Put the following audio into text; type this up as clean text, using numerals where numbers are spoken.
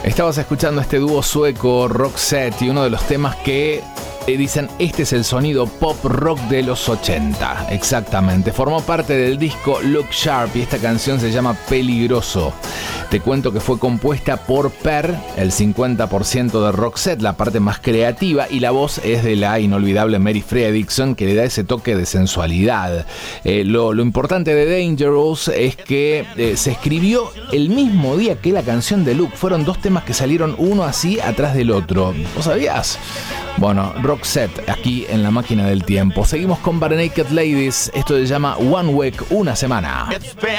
Estabas escuchando este dúo sueco Roxette y uno de los temas que dicen este es el sonido pop rock de los 80. Exactamente, formó parte del disco Look Sharp y esta canción se llama Peligroso. Te cuento que fue compuesta por Per, el 50% de Roxette, la parte más creativa, y la voz es de la inolvidable Mary Fredriksson, que le da ese toque de sensualidad. Lo importante de Dangerous es que se escribió el mismo día que la canción de Look. Fueron dos temas que salieron uno así atrás del otro. ¿Vos sabías? Bueno, Roxette aquí en La Máquina del Tiempo. Seguimos con Barenaked Ladies. Esto se llama One Week, una semana.